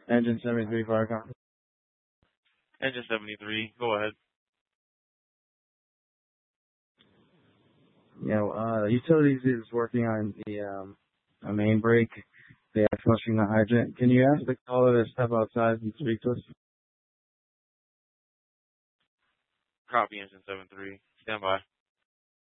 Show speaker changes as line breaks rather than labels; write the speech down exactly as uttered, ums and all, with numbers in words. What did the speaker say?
Engine seventy-three fire company.
Engine seventy-three, go ahead.
Yeah, uh, utilities is working on the um, a main break. They are flushing the hydrant. Can you ask the caller to step outside and speak to us?
Copy, Engine seventy-three. Stand by.